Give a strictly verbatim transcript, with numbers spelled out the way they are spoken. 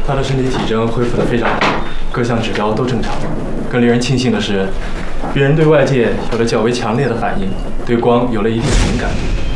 他的身体体征恢复得非常好，各项指标都正常。更令人庆幸的是，病人对外界有了较为强烈的反应，对光有了一定的敏感度。